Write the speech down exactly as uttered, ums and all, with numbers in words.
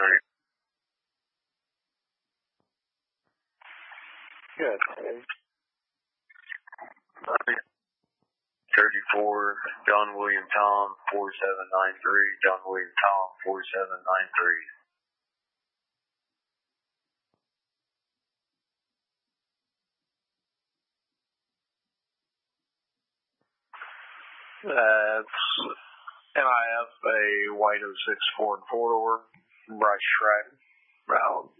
three. Good. thirty-four, John William Tom, four seven nine three, John William Tom, four seven nine three. That's N I F, a white oh six Ford four-door, Bryce Schreiber.